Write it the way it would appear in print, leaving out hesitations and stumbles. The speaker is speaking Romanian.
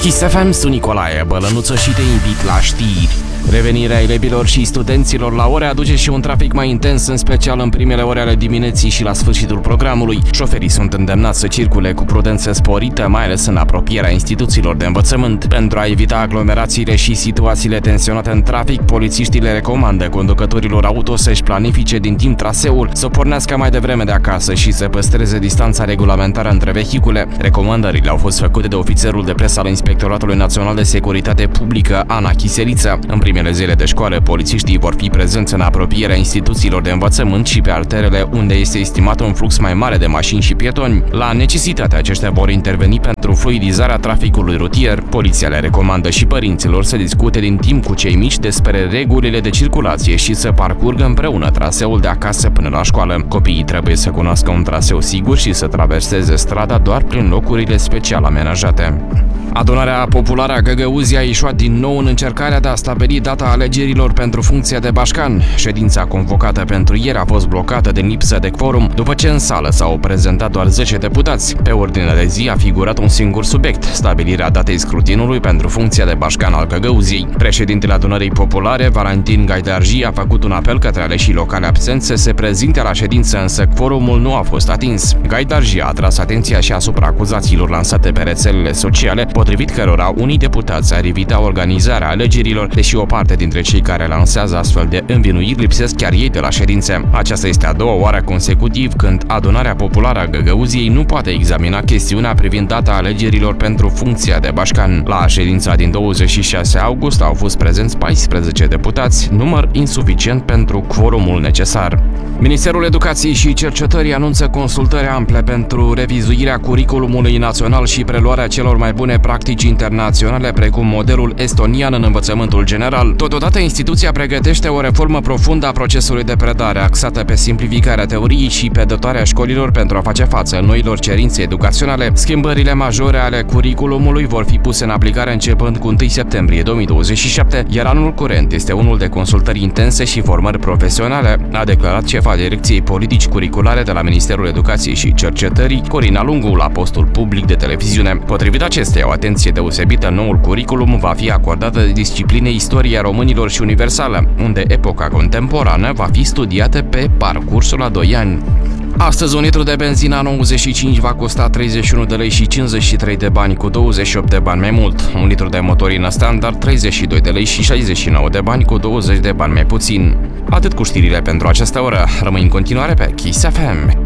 Kiss FM, sunt Nicolae Bălănuță și te invit la știri. Revenirea elevilor și studenților la ore aduce și un trafic mai intens, în special în primele ore ale dimineții și la sfârșitul programului. Șoferii sunt îndemnați să circule cu prudență sporită, mai ales în apropierea instituțiilor de învățământ. Pentru a evita aglomerațiile și situațiile tensionate în trafic, polițiștii le recomandă conducătorilor auto să-și planifice din timp traseul, să pornească mai devreme de acasă și să păstreze distanța regulamentară între vehicule. Recomandările au fost făcute de ofițerul de presă al Inspectoratului Național de Securitate Publică, Ana Chiseliță. În primele zile de școală, polițiștii vor fi prezenți în apropierea instituțiilor de învățământ și pe arterele unde este estimat un flux mai mare de mașini și pietoni. La necesitate, aceștia vor interveni pentru fluidizarea traficului rutier. Poliția le recomandă și părinților să discute din timp cu cei mici despre regulile de circulație și să parcurgă împreună traseul de acasă până la școală. Copiii trebuie să cunoască un traseu sigur și să traverseze strada doar prin locurile special amenajate. Adunarea populară a Găgăuziei a ieșuat din nou în încercarea de a stabili data alegerilor pentru funcția de bașcan. Ședința convocată pentru ieri a fost blocată din lipsă de quorum, după ce în sală s-au prezentat doar 10 deputați. Pe ordinea de zi a figurat un singur subiect: stabilirea datei scrutinului pentru funcția de bașcan al Găgăuziei. Președintele Adunării Populare, Valentin Gaidarji, a făcut un apel către aleșii locale absenți să se prezinte la ședință, însă quorumul nu a fost atins. Gaidarji a atras atenția și asupra acuzațiilor lansate pe rețelele sociale, potrivit cărora unii deputați ar evita organizarea alegerilor, deși o parte dintre cei care lansează astfel de învinuiri lipsesc chiar ei de la ședințe. Aceasta este a doua oară consecutiv când Adunarea Populară a Găgăuziei nu poate examina chestiunea privind data alegerilor pentru funcția de bașcan. La ședința din 26 august au fost prezenți 14 deputați, număr insuficient pentru quorumul necesar. Ministerul Educației și Cercetării anunță consultări ample pentru revizuirea curiculumului național și preluarea celor mai bune practici internaționale, precum modelul estonian în învățământul general. Totodată, instituția pregătește o reformă profundă a procesului de predare, axată pe simplificarea teoriei și pe dotarea școlilor pentru a face față noilor cerințe educaționale. Schimbările majore ale curiculumului vor fi puse în aplicare începând cu 1 septembrie 2027, iar anul curent este unul de consultări intense și formări profesionale, a declarat șefa Direcției Politici Curriculare de la Ministerul Educației și Cercetării, Corina Lungu, la postul public de televiziune. Potrivit acesteia, o atenție deosebită în noul curriculum va fi acordată de disciplinei Istoria românilor și Universală, unde epoca contemporană va fi studiată pe parcursul a 2 ani. Astăzi, un litru de benzină 95 va costa 31 de lei și 53 de bani, cu 28 de bani mai mult. Un litru de motorină standard 32 de lei și 69 de bani, cu 20 de bani mai puțin. Atât cu știrile pentru această oră. Rămâi în continuare pe Kiss FM.